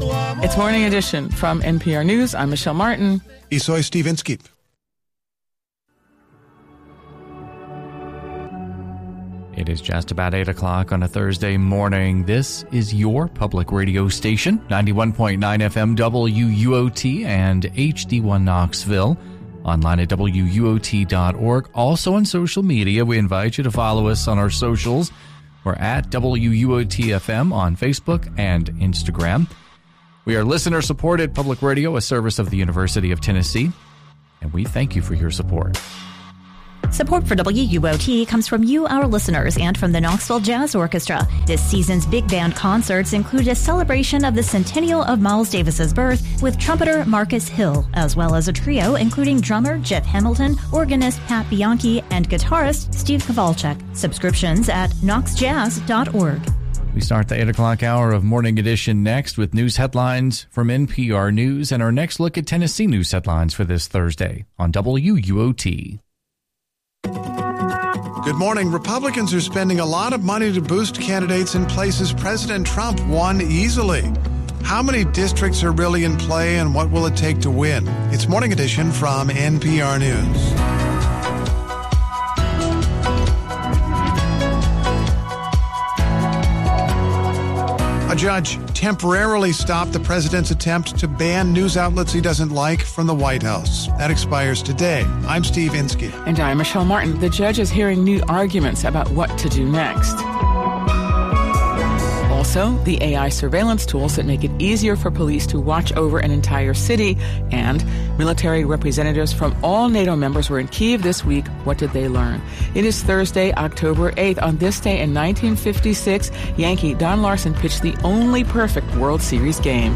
It's Morning Edition from NPR News. I'm Michelle Martin. Y soy Steve Inskeep. It is just about 8 o'clock on a Thursday morning. This is your public radio station, 91.9 FM WUOT and HD1 Knoxville. Online at WUOT.org. Also on social media, we invite you to follow us on our socials. We're at WUOT-FM on Facebook and Instagram. We are listener-supported public radio, a service of the University of Tennessee, and we thank you for your support. Support for WUOT comes from you, our listeners, and from the Knoxville Jazz Orchestra. This season's big band concerts include a celebration of the centennial of Miles Davis's birth with trumpeter Marcus Hill, as well as a trio including drummer Jeff Hamilton, organist Pat Bianchi, and guitarist Steve Kowalczyk. Subscriptions at knoxjazz.org. We start the 8 o'clock hour of Morning Edition next with news headlines from NPR News and our next look at Tennessee news headlines for this Thursday on WUOT. Good morning. Republicans are spending a lot of money to boost candidates in places President Trump won easily. How many districts are really in play and what will it take to win? It's Morning Edition from NPR News. A judge temporarily stopped the president's attempt to ban news outlets he doesn't like from the White House. That expires today. I'm Steve Inskeep. And I'm Michelle Martin. The judge is hearing new arguments about what to do next. Also, the AI surveillance tools that make it easier for police to watch over an entire city, and military representatives from all NATO members were in Kyiv this week. What did they learn? It is Thursday, October 8th. On this day in 1956, Yankee Don Larson pitched the only perfect World Series game.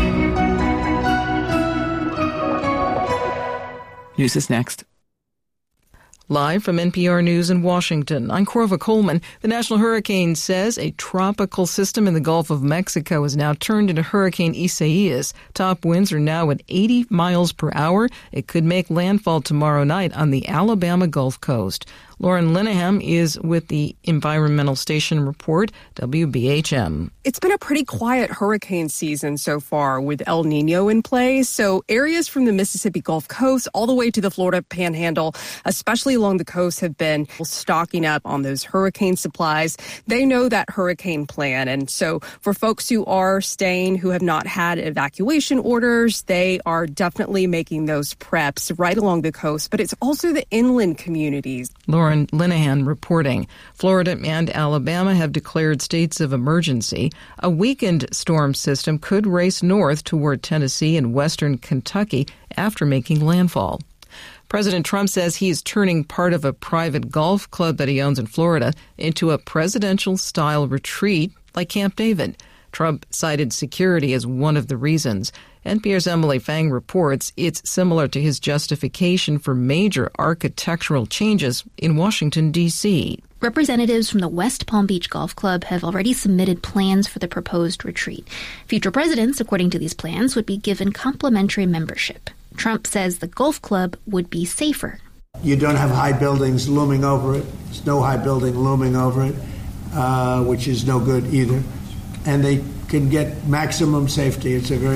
News is next. Live from NPR News in Washington, I'm Corva Coleman. The National Hurricane says a tropical system in the Gulf of Mexico has now turned into Hurricane Isaias. Top winds are now at 80 miles per hour. It could make landfall tomorrow night on the Alabama Gulf Coast. Lauren Linehan is with the Environmental Station Report, WBHM. It's been a pretty quiet hurricane season so far with El Nino in play. So areas from the Mississippi Gulf Coast all the way to the Florida Panhandle, especially along the coast, have been stocking up on those hurricane supplies. They know that hurricane plan. And so for folks who are staying, who have not had evacuation orders, they are definitely making those preps right along the coast. But it's also the inland communities. Lauren Linehan reporting. Florida and Alabama have declared states of emergency. A weakened storm system could race north toward Tennessee and western Kentucky after making landfall. President Trump says he is turning part of a private golf club that he owns in Florida into a presidential-style retreat like Camp David. Trump cited security as one of the reasons. NPR's Emily Fang reports it's similar to his justification for major architectural changes in Washington, D.C. Representatives from the West Palm Beach Golf Club have already submitted plans for the proposed retreat. Future presidents, according to these plans, would be given complimentary membership. Trump says the golf club would be safer. You don't have high buildings looming over it. There's no high building looming over it, which is no good either. And they can get maximum safety. It's a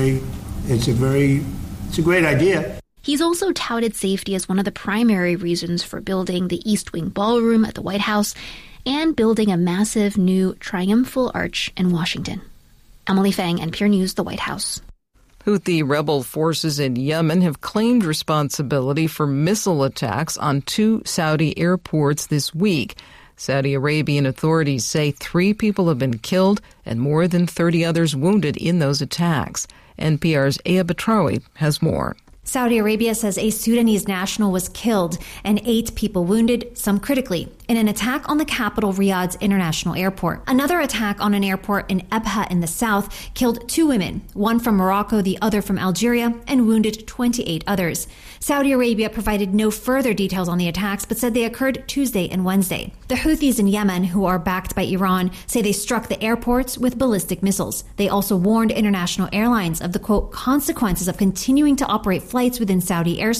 great idea. He's also touted safety as one of the primary reasons for building the East Wing Ballroom at the White House and building a massive new triumphal arch in Washington. Emily Fang, NPR News, the White House. Houthi rebel forces in Yemen have claimed responsibility for missile attacks on 2 Saudi airports this week. Saudi Arabian authorities say 3 people have been killed and more than 30 others wounded in those attacks. NPR's Aya Batrawi has more. Saudi Arabia says a Sudanese national was killed and 8 people wounded, some critically, in an attack on the capital Riyadh's international airport. Another attack on an airport in Ebha in the south killed 2 women, one from Morocco, the other from Algeria, and wounded 28 others. Saudi Arabia provided no further details on the attacks, but said they occurred Tuesday and Wednesday. The Houthis in Yemen, who are backed by Iran, say they struck the airports with ballistic missiles. They also warned international airlines of the, quote, consequences of continuing to operate flights within Saudi airspace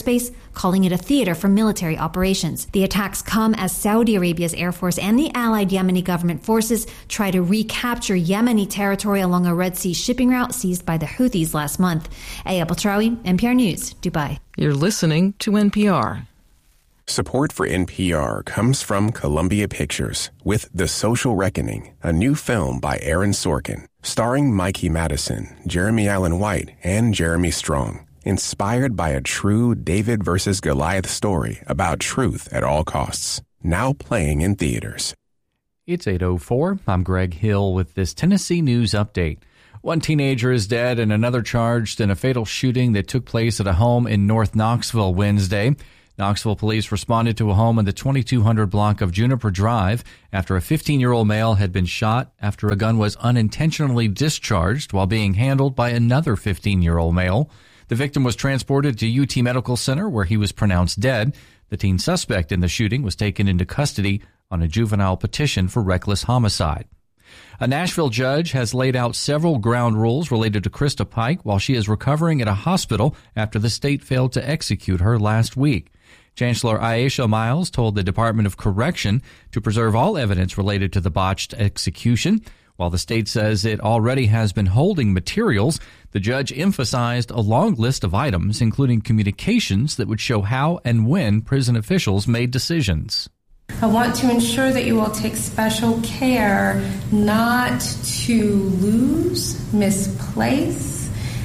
calling it a theater for military operations. The attacks come as Saudi Arabia's Air Force and the allied Yemeni government forces try to recapture Yemeni territory along a Red Sea shipping route seized by the Houthis last month. Aya Baltraoui, NPR News, Dubai. You're listening to NPR. Support for NPR comes from Columbia Pictures with The Social Reckoning, a new film by Aaron Sorkin, starring Mikey Madison, Jeremy Allen White, and Jeremy Strong. Inspired by a true David versus Goliath story about truth at all costs. Now playing in theaters. It's 8:04. I'm Greg Hill with this Tennessee News Update. One teenager is dead and another charged in a fatal shooting that took place at a home in North Knoxville Wednesday. Knoxville police responded to a home in the 2200 block of Juniper Drive after a 15-year-old male had been shot after a gun was unintentionally discharged while being handled by another 15-year-old male. The victim was transported to UT Medical Center where he was pronounced dead. The teen suspect in the shooting was taken into custody on a juvenile petition for reckless homicide. A Nashville judge has laid out several ground rules related to Krista Pike while she is recovering at a hospital after the state failed to execute her last week. Chancellor Aisha Miles told the Department of Correction to preserve all evidence related to the botched execution. While the state says it already has been holding materials, the judge emphasized a long list of items, including communications that would show how and when prison officials made decisions. I want to ensure that you will take special care not to lose, misplace,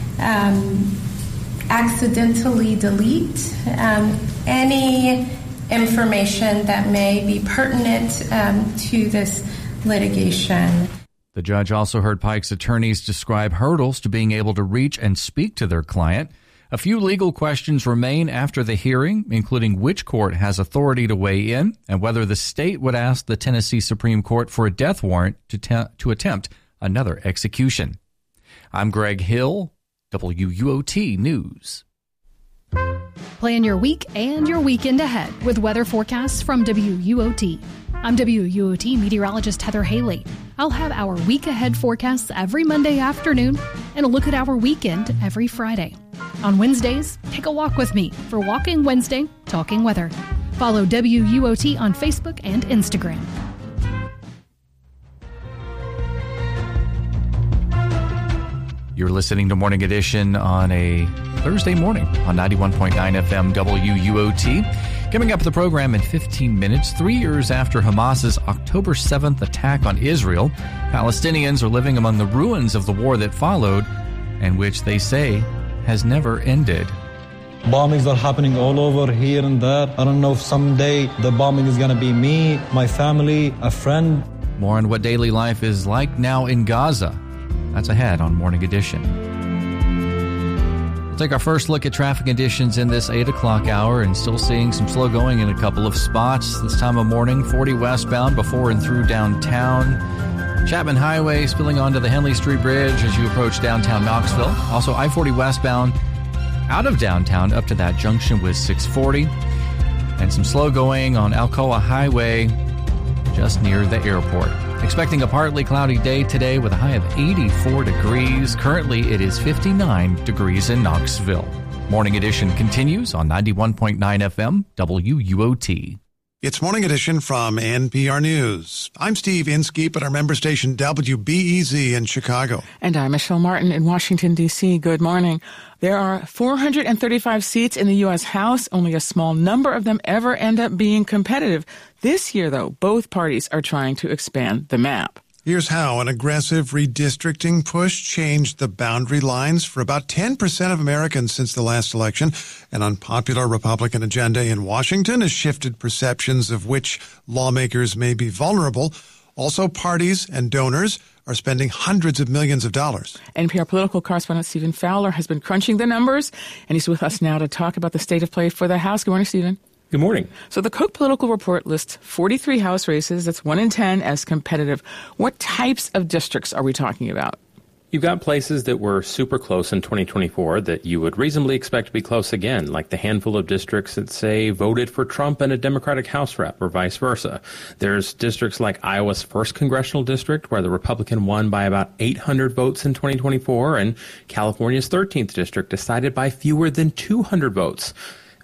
accidentally delete any information that may be pertinent to this litigation. The judge also heard Pike's attorneys describe hurdles to being able to reach and speak to their client. A few legal questions remain after the hearing, including which court has authority to weigh in and whether the state would ask the Tennessee Supreme Court for a death warrant to attempt another execution. I'm Greg Hill, WUOT News. Plan your week and your weekend ahead with weather forecasts from WUOT. I'm WUOT meteorologist Heather Haley. I'll have our week ahead forecasts every Monday afternoon and a look at our weekend every Friday. On Wednesdays, take a walk with me for Walking Wednesday, Talking Weather. Follow WUOT on Facebook and Instagram. You're listening to Morning Edition on a Thursday morning on 91.9 FM WUOT. Coming up the program in 15 minutes, 3 years after Hamas's October 7th attack on Israel, Palestinians are living among the ruins of the war that followed and which they say has never ended. Bombings are happening all over here and there. I don't know if someday the bombing is going to be me, my family, a friend. More on what daily life is like now in Gaza. That's ahead on Morning Edition. We'll take our first look at traffic conditions in this 8 o'clock hour and still seeing some slow going in a couple of spots this time of morning. 40 westbound before and through downtown. Chapman Highway spilling onto the Henley Street Bridge as you approach downtown Knoxville. Also I-40 westbound out of downtown up to that junction with 640. And some slow going on Alcoa Highway just near the airport. Expecting a partly cloudy day today with a high of 84 degrees. Currently, it is 59 degrees in Knoxville. Morning Edition continues on 91.9 FM WUOT. It's Morning Edition from NPR News. I'm Steve Inskeep at our member station WBEZ in Chicago. And I'm Michelle Martin in Washington, D.C. Good morning. There are 435 seats in the U.S. House. Only a small number of them ever end up being competitive. This year, though, both parties are trying to expand the map. Here's how an aggressive redistricting push changed the boundary lines for about 10% of Americans since the last election. An unpopular Republican agenda in Washington has shifted perceptions of which lawmakers may be vulnerable. Also, parties and donors are spending hundreds of millions of dollars. NPR political correspondent Stephen Fowler has been crunching the numbers, and he's with us now to talk about the state of play for the House. Good morning, Stephen. Good morning. So the Cook Political Report lists 43 House races, that's 1 in 10, as competitive. What types of districts are we talking about? You've got places that were super close in 2024 that you would reasonably expect to be close again, like the handful of districts that, say, voted for Trump and a Democratic House rep, or vice versa. There's districts like Iowa's 1st Congressional District, where the Republican won by about 800 votes in 2024, and California's 13th District decided by fewer than 200 votes.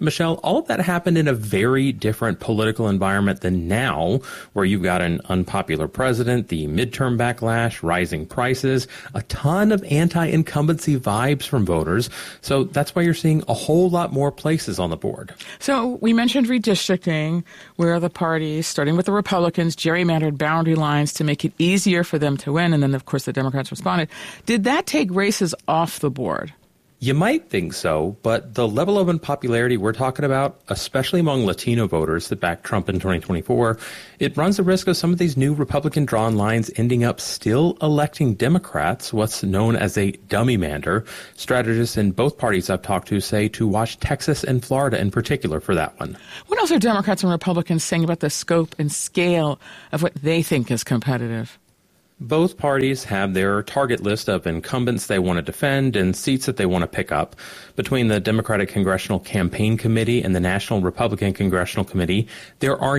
Michelle, all of that happened in a very different political environment than now, where you've got an unpopular president, the midterm backlash, rising prices, a ton of anti-incumbency vibes from voters. So that's why you're seeing a whole lot more places on the board. So we mentioned redistricting, where the parties, starting with the Republicans, gerrymandered boundary lines to make it easier for them to win. And then, of course, the Democrats responded. Did that take races off the board? You might think so, but the level of unpopularity we're talking about, especially among Latino voters that backed Trump in 2024, it runs the risk of some of these new Republican drawn lines ending up still electing Democrats, what's known as a dummy-mander. Strategists in both parties I've talked to say to watch Texas and Florida in particular for that one. What else are Democrats and Republicans saying about the scope and scale of what they think is competitive? Both parties have their target list of incumbents they want to defend and seats that they want to pick up. Between the Democratic Congressional Campaign Committee and the National Republican Congressional Committee, there are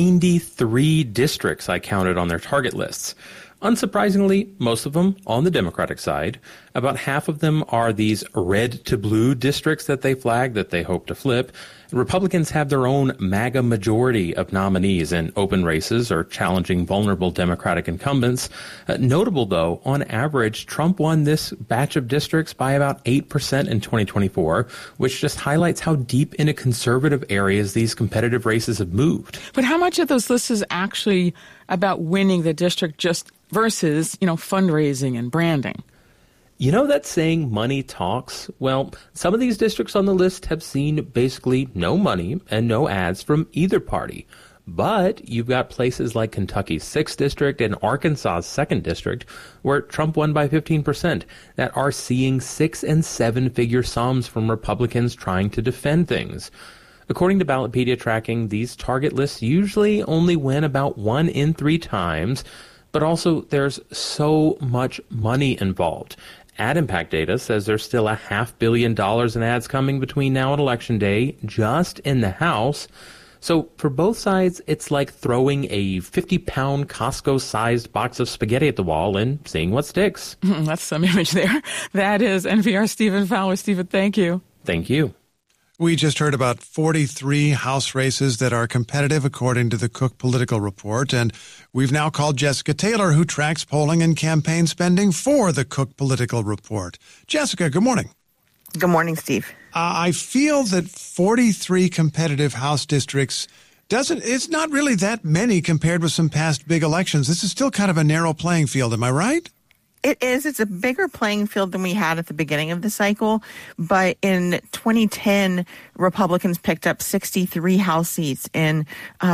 93 districts I counted on their target lists. Unsurprisingly, most of them on the Democratic side. About half of them are these red to blue districts that they flag that they hope to flip. Republicans have their own MAGA majority of nominees in open races or challenging vulnerable Democratic incumbents. Notable, though, on average, Trump won this batch of districts by about 8% in 2024, which just highlights how deep into conservative areas these competitive races have moved. But how much of those lists is actually about winning the district just versus, fundraising and branding? You know that saying, money talks? Well, some of these districts on the list have seen basically no money and no ads from either party. But you've got places like Kentucky's 6th District and Arkansas's 2nd District, where Trump won by 15%, that are seeing 6- and 7-figure sums from Republicans trying to defend things. According to Ballotpedia tracking, these target lists usually only win about 1 in 3 times, but also there's so much money involved. Ad Impact data says there's still $500 million in ads coming between now and Election Day, just in the House. So for both sides, it's like throwing a 50-pound Costco-sized box of spaghetti at the wall and seeing what sticks. That's some image there. That is NPR's Stephen Fowler. Stephen, thank you. Thank you. We just heard about 43 House races that are competitive, according to the Cook Political Report. And we've now called Jessica Taylor, who tracks polling and campaign spending for the Cook Political Report. Jessica, good morning. Good morning, Steve. I feel that 43 competitive House districts it's not really that many compared with some past big elections. This is still kind of a narrow playing field. Am I right? It is. It's a bigger playing field than we had at the beginning of the cycle. But in 2010, Republicans picked up 63 House seats. In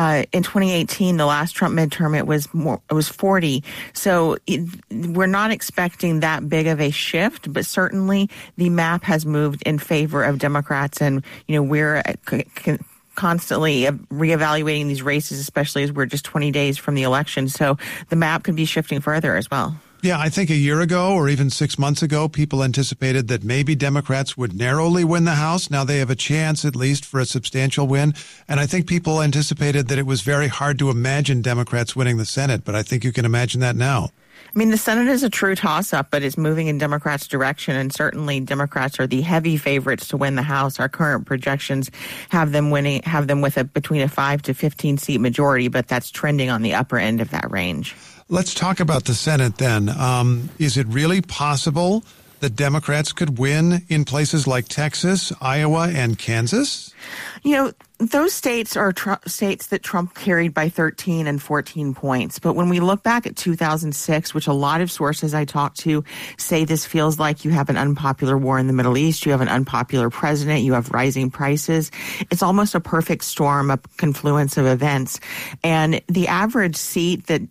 2018, the last Trump midterm, it was 40. So we're not expecting that big of a shift, but certainly the map has moved in favor of Democrats. And, we're constantly reevaluating these races, especially as we're just 20 days from the election. So the map could be shifting further as well. Yeah, I think a year ago or even 6 months ago, people anticipated that maybe Democrats would narrowly win the House. Now they have a chance, at least, for a substantial win. And I think people anticipated that it was very hard to imagine Democrats winning the Senate. But I think you can imagine that now. I mean, the Senate is a true toss-up, but it's moving in Democrats' direction, and certainly Democrats are the heavy favorites to win the House. Our current projections have them with between a 5 to 15 seat majority, but that's trending on the upper end of that range. Let's talk about the Senate then. Is it really possible that Democrats could win in places like Texas, Iowa, and Kansas? Those states are states that Trump carried by 13 and 14 points. But when we look back at 2006, which a lot of sources I talked to say this feels like you have an unpopular war in the Middle East, you have an unpopular president, you have rising prices. It's almost a perfect storm, a confluence of events. And the average seat that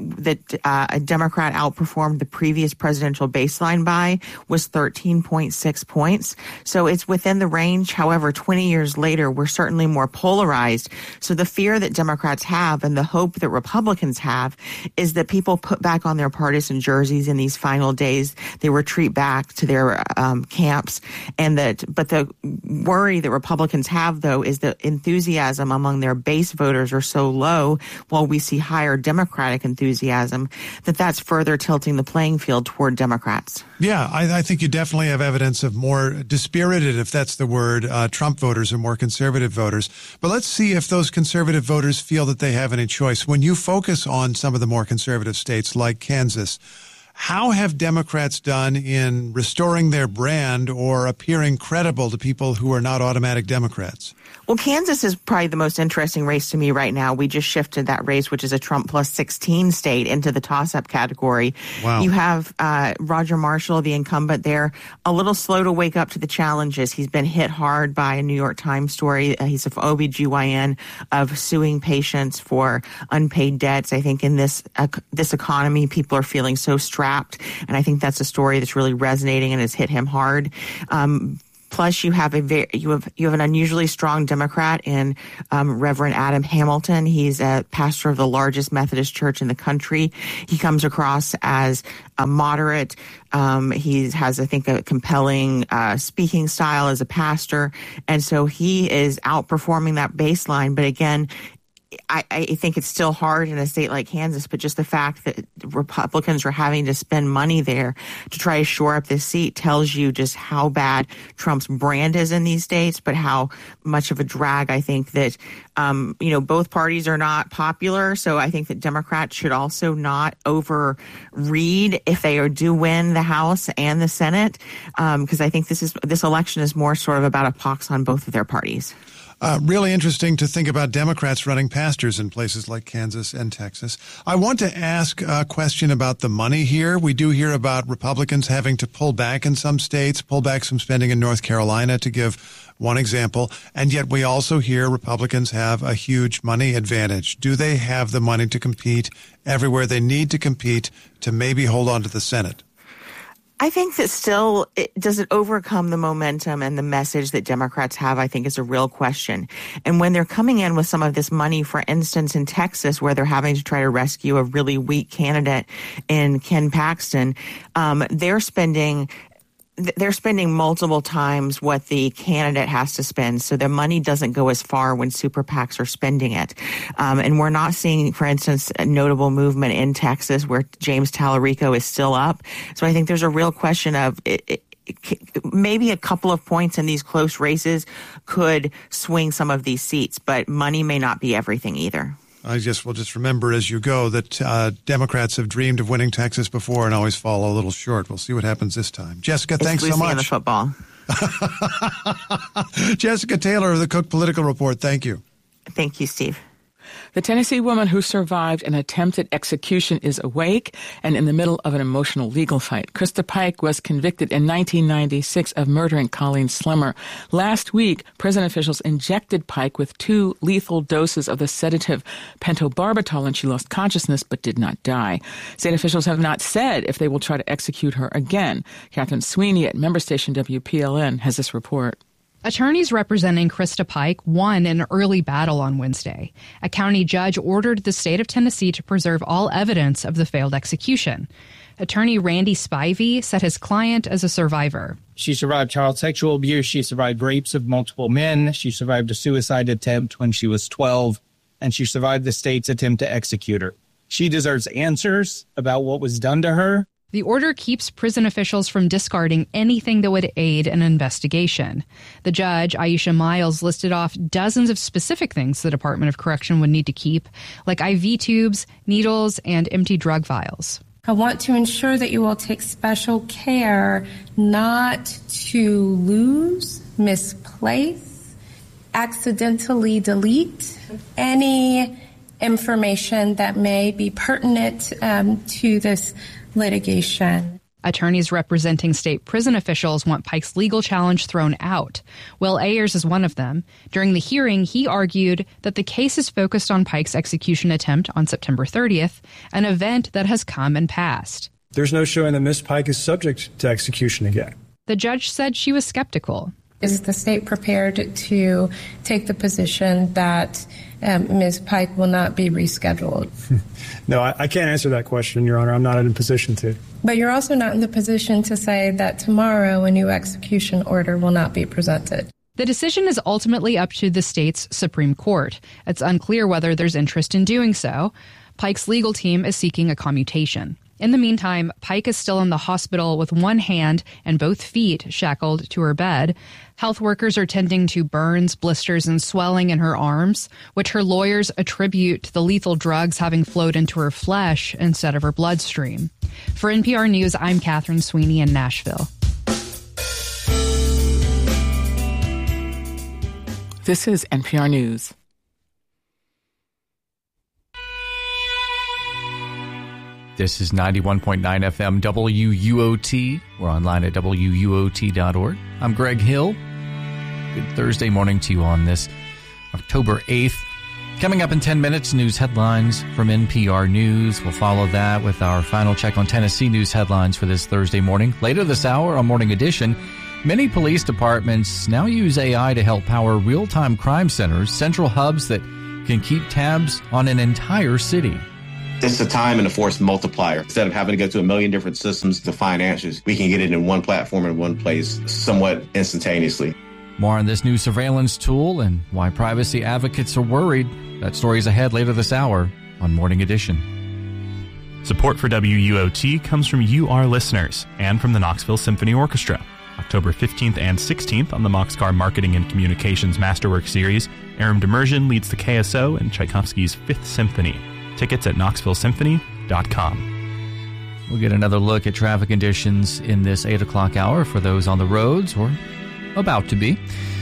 a Democrat outperformed the previous presidential baseline by was 13.6 points. So it's within the range. However, 20 years later, we're certainly more more polarized. So the fear that Democrats have and the hope that Republicans have is that people put back on their partisan jerseys in these final days. They retreat back to their camps. But the worry that Republicans have, though, is the enthusiasm among their base voters are so low, while we see higher Democratic enthusiasm, that's further tilting the playing field toward Democrats. Yeah, I think you definitely have evidence of more dispirited, if that's the word, Trump voters or more conservative voters. But let's see if those conservative voters feel that they have any choice. When you focus on some of the more conservative states like Kansas, how have Democrats done in restoring their brand or appearing credible to people who are not automatic Democrats? Well, Kansas is probably the most interesting race to me right now. We just shifted that race, which is a Trump plus 16 state, into the toss-up category. Wow. You have Roger Marshall, the incumbent there, a little slow to wake up to the challenges. He's been hit hard by a New York Times story. He's an OBGYN of suing patients for unpaid debts. I think in this economy, people are feeling so strapped, and I think that's a story that's really resonating and has hit him hard. Plus, you have an unusually strong Democrat in Reverend Adam Hamilton. He's a pastor of the largest Methodist church in the country. He comes across as a moderate. He has, I think, a compelling speaking style as a pastor, and so he is outperforming that baseline. But again, I think it's still hard in a state like Kansas, but just the fact that Republicans are having to spend money there to try to shore up this seat tells you just how bad Trump's brand is in these states, but how much of a drag I think that, both parties are not popular. So I think that Democrats should also not overread if they do win the House and the Senate, because I think this election is more sort of about a pox on both of their parties. Really interesting to think about Democrats running pastors in places like Kansas and Texas. I want to ask a question about the money here. We do hear about Republicans having to pull back in some states, pull back some spending in North Carolina, to give one example. And yet we also hear Republicans have a huge money advantage. Do they have the money to compete everywhere they need to compete to maybe hold on to the Senate? I think that still, does it overcome the momentum and the message that Democrats have, I think is a real question. And when they're coming in with some of this money, for instance, in Texas, where they're having to try to rescue a really weak candidate in Ken Paxton, they're spending multiple times what the candidate has to spend. So their money doesn't go as far when super PACs are spending it. And we're not seeing, for instance, a notable movement in Texas where James Tallarico is still up. So I think there's a real question of maybe a couple of points in these close races could swing some of these seats, but money may not be everything either. I guess we'll just remember as you go that Democrats have dreamed of winning Texas before and always fall a little short. We'll see what happens this time. Jessica, thanks so much. In the football. Jessica Taylor of the Cook Political Report. Thank you. Thank you, Steve. The Tennessee woman who survived an attempted execution is awake and in the middle of an emotional legal fight. Krista Pike was convicted in 1996 of murdering Colleen Slimmer. Last week, prison officials injected Pike with 2 lethal doses of the sedative pentobarbital, and she lost consciousness but did not die. State officials have not said if they will try to execute her again. Catherine Sweeney at member station WPLN has this report. Attorneys representing Krista Pike won an early battle on Wednesday. A county judge ordered the state of Tennessee to preserve all evidence of the failed execution. Attorney Randy Spivey said his client is a survivor. She survived child sexual abuse. She survived rapes of multiple men. She survived a suicide attempt when she was 12. And she survived the state's attempt to execute her. She deserves answers about what was done to her. The order keeps prison officials from discarding anything that would aid an investigation. The judge, Aisha Miles, listed off dozens of specific things the Department of Correction would need to keep, like IV tubes, needles, and empty drug vials. I want to ensure that you will take special care not to lose, misplace, accidentally delete any information that may be pertinent to this litigation. Attorneys representing state prison officials want Pike's legal challenge thrown out. Will Ayers is one of them. During the hearing, he argued that the case is focused on Pike's execution attempt on September 30th, an event that has come and passed. There's no showing that Ms. Pike is subject to execution again. The judge said she was skeptical. Is the state prepared to take the position that Ms. Pike will not be rescheduled? No, I can't answer that question, Your Honor. I'm not in a position to. But you're also not in the position to say that tomorrow a new execution order will not be presented. The decision is ultimately up to the state's Supreme Court. It's unclear whether there's interest in doing so. Pike's legal team is seeking a commutation. In the meantime, Pike is still in the hospital with one hand and both feet shackled to her bed. Health workers are tending to burns, blisters, and swelling in her arms, which her lawyers attribute to the lethal drugs having flowed into her flesh instead of her bloodstream. For NPR News, I'm Catherine Sweeney in Nashville. This is NPR News. This is 91.9 FM WUOT. We're online at WUOT.org. I'm Greg Hill. Good Thursday morning to you on this October 8th. Coming up in 10 minutes, news headlines from NPR News. We'll follow that with our final check on Tennessee news headlines for this Thursday morning. Later this hour on Morning Edition, many police departments now use AI to help power real-time crime centers, central hubs that can keep tabs on an entire city. It's a time and a force multiplier. Instead of having to go to a million different systems to find answers, we can get it in one platform in one place somewhat instantaneously. More on this new surveillance tool and why privacy advocates are worried. That story is ahead later this hour on Morning Edition. Support for WUOT comes from you, our listeners, and from the Knoxville Symphony Orchestra. October 15th and 16th on the Moxcar Marketing and Communications Masterwork Series, Aram Demerjian leads the KSO in Tchaikovsky's Fifth Symphony. Tickets at knoxvillesymphony.com. We'll get another look at traffic conditions in this 8 o'clock hour for those on the roads or about to be.